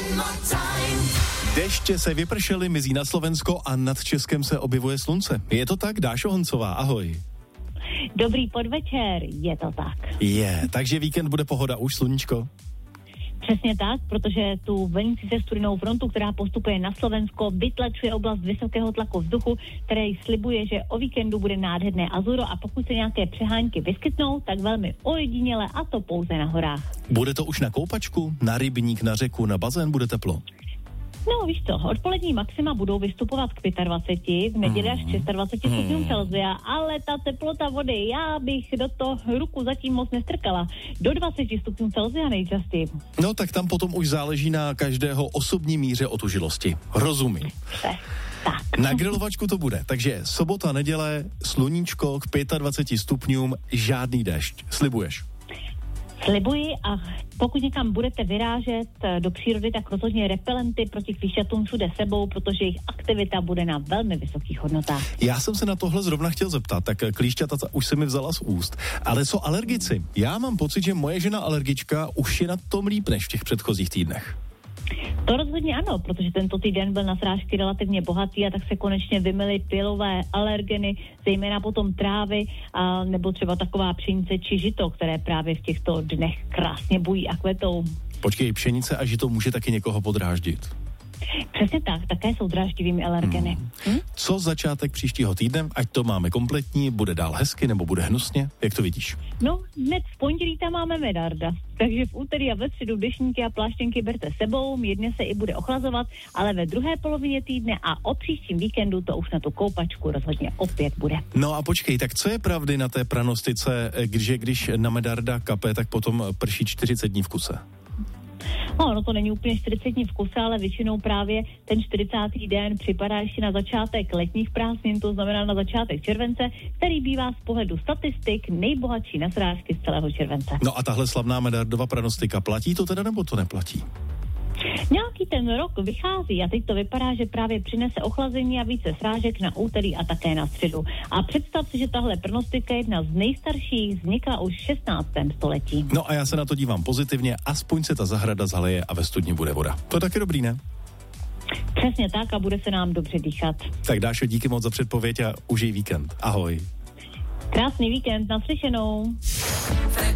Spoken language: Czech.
Deště se vypršely, mizí na Slovensko a nad Českem se objevuje slunce. Je to tak, Dášo Honcová, ahoj. Dobrý podvečer, je to tak. Takže víkend bude pohoda, už sluníčko? Přesně tak, protože tu vlnící se studenou frontu, která postupuje na Slovensko, vytlačuje oblast vysokého tlaku vzduchu, který slibuje, že o víkendu bude nádherné azuro a pokud se nějaké přehánky vyskytnou, tak velmi ojediněle a to pouze na horách. Bude to už na koupačku, na rybník, na řeku, na bazén bude teplo? No víš co, odpolední maxima budou vystupovat k 25, v neděli až 26 stupňů Celsia, ale ta teplota vody, já bych do toho ruku zatím moc nestrkala. Do 20 stupňů Celsia nejčastěji. No tak tam potom už záleží na každého osobní míře otužilosti. Rozumím. Tak. Na grilovačku to bude, takže sobota, neděle, sluníčko k 25 stupňům, žádný déšť. Slibuješ? Slibuji a pokud někam budete vyrážet do přírody, tak rozhodně repelenty proti klíšťatům všude sebou, protože jejich aktivita bude na velmi vysokých hodnotách. Já jsem se na tohle zrovna chtěl zeptat, tak klíšťata už se mi vzala z úst. Ale co alergici? Já mám pocit, že moje žena alergička už je na tom líp než v těch předchozích týdnech. To rozhodně ano, protože tento týden byl na srážky relativně bohatý a tak se konečně vymyly pilové alergeny, zejména potom trávy a nebo třeba taková pšenice či žito, které právě v těchto dnech krásně bují a kvetou. Počkej, pšenice a žito může taky někoho podráždit. Přesně tak, také jsou dráždivými alergeny. Co začátek příštího týdne, ať to máme kompletní, bude dál hezky nebo bude hnusně? Jak to vidíš? No, hned v pondělí tam máme medarda, takže v úterý a ve středu deštníky a pláštěnky berte sebou, mírně se i bude ochlazovat, ale ve druhé polovině týdne a o příštím víkendu to už na tu koupačku rozhodně opět bude. No a počkej, tak co je pravdy na té pranostice, když na medarda kape, tak potom prší 40 dní v kuse? No, to není úplně 40 dní v kuse, ale většinou právě ten 40. den připadá ještě na začátek letních prázdnin, to znamená na začátek července, který bývá z pohledu statistik nejbohatší na srážky z celého července. No a tahle slavná medardova pranostika, platí to teda nebo to neplatí? Nějaký ten rok vychází a teď to vypadá, že právě přinese ochlazení a více srážek na úterý a také na středu. A představ si, že tahle pronostika je jedna z nejstarších, vznikla už v 16. století. No a já se na to dívám pozitivně, aspoň se ta zahrada zaleje a ve studni bude voda. To je taky dobrý, ne? Přesně tak a bude se nám dobře dýchat. Tak Dášo, díky moc za předpověď a užij víkend. Ahoj. Krásný víkend, naslyšenou.